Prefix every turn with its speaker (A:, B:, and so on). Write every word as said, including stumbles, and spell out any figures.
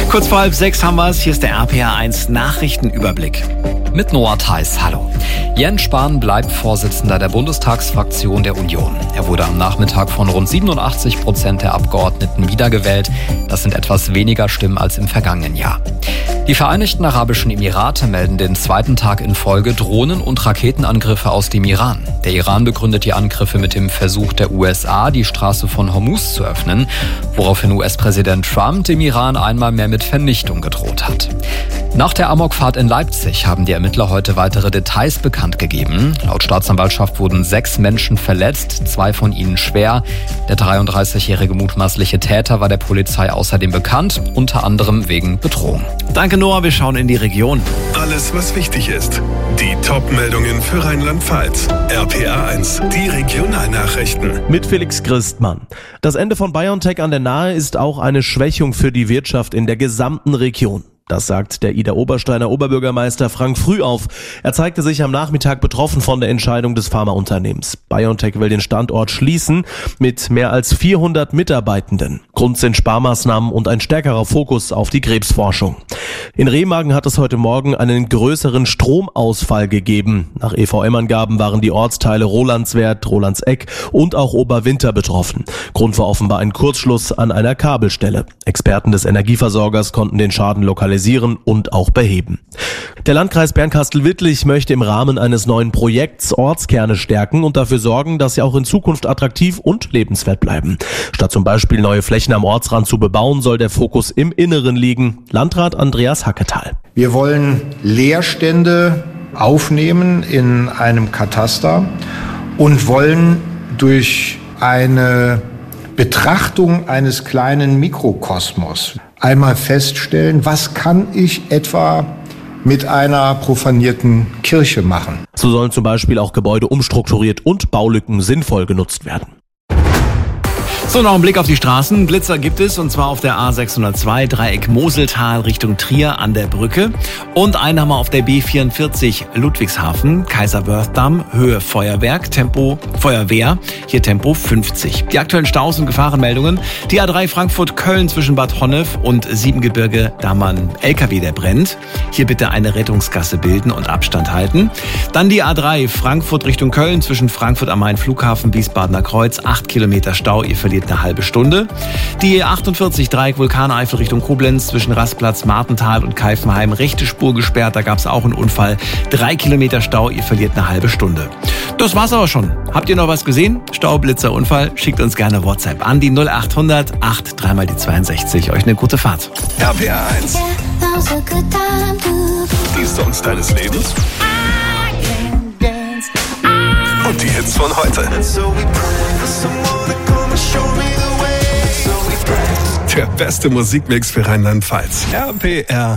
A: Kurz vor halb sechs haben wir es. Hier ist der R P R eins Nachrichtenüberblick.
B: Mit Noah Theis, hallo. Jens Spahn bleibt Vorsitzender der Bundestagsfraktion der Union. Er wurde am Nachmittag von rund siebenundachtzig Prozent der Abgeordneten wiedergewählt. Das sind etwas weniger Stimmen als im vergangenen Jahr. Die Vereinigten Arabischen Emirate melden den zweiten Tag in Folge Drohnen- und Raketenangriffe aus dem Iran. Der Iran begründet die Angriffe mit dem Versuch der U S A, die Straße von Hormuz zu öffnen, woraufhin U S-Präsident Trump dem Iran einmal mehr mit Vernichtung gedroht hat. Nach der Amokfahrt in Leipzig haben die Ermittler heute weitere Details bekannt gegeben. Laut Staatsanwaltschaft wurden sechs Menschen verletzt, zwei von ihnen schwer. Der dreiunddreißigjährige mutmaßliche Täter war der Polizei außerdem bekannt, unter anderem wegen Bedrohung.
A: Danke Noah, wir schauen in die Region.
C: Alles, was wichtig ist. Die Top-Meldungen für Rheinland-Pfalz. R P R eins, die Regionalnachrichten.
D: Mit Felix Christmann. Das Ende von BioNTech an der Nahe ist auch eine Schwächung für die Wirtschaft in der gesamten Region. Das sagt der Idar-Obersteiner Oberbürgermeister Frank Frühauf. Er zeigte sich am Nachmittag betroffen von der Entscheidung des Pharmaunternehmens. BioNTech will den Standort schließen mit mehr als vierhundert Mitarbeitenden. Grund sind Sparmaßnahmen und ein stärkerer Fokus auf die Krebsforschung. In Remagen hat es heute Morgen einen größeren Stromausfall gegeben. Nach E V M-Angaben waren die Ortsteile Rolandswerth, Rolandseck und auch Oberwinter betroffen. Grund war offenbar ein Kurzschluss an einer Kabelstelle. Experten des Energieversorgers konnten den Schaden lokalisieren und auch beheben. Der Landkreis Bernkastel-Wittlich möchte im Rahmen eines neuen Projekts Ortskerne stärken und dafür sorgen, dass sie auch in Zukunft attraktiv und lebenswert bleiben. Statt zum Beispiel neue Flächen am Ortsrand zu bebauen, soll der Fokus im Inneren liegen. Landrat Andreas Hacketal.
E: Wir wollen Leerstände aufnehmen in einem Kataster und wollen durch eine Betrachtung eines kleinen Mikrokosmos einmal feststellen, was kann ich etwa mit einer profanierten Kirche machen.
D: So sollen zum Beispiel auch Gebäude umstrukturiert und Baulücken sinnvoll genutzt werden.
A: So, noch ein Blick auf die Straßen. Blitzer gibt es, und zwar auf der A sechshundertzwei, Dreieck Moseltal Richtung Trier an der Brücke. Und einen haben wir auf der B vierundvierzig Ludwigshafen, Kaiserwerth-Damm, Höhe Feuerwerk, Tempo Feuerwehr, hier Tempo fünfzig. Die aktuellen Staus und Gefahrenmeldungen. Die A drei Frankfurt-Köln zwischen Bad Honnef und Siebengebirge, da mal ein L K W, der brennt. Hier bitte eine Rettungsgasse bilden und Abstand halten. Dann die A drei Frankfurt Richtung Köln zwischen Frankfurt am Main, Flughafen, Wiesbadener Kreuz, acht Kilometer Stau, ihr verliert eine halbe Stunde. Die E achtundvierzig Dreieck Vulkaneifel Richtung Koblenz zwischen Rastplatz, Martental und Keifenheim, rechte Spur gesperrt, da gab es auch einen Unfall. Drei Kilometer Stau, ihr verliert eine halbe Stunde. Das war's aber schon. Habt ihr noch was gesehen? Stau, Blitzer, Unfall? Schickt uns gerne WhatsApp an die null achthundert acht drei mal die zweiundsechzig. Euch eine gute Fahrt.
C: R P R eins. Die Songs deines Lebens. Und die Hits von heute. Der beste Musikmix für Rheinland-Pfalz. R P R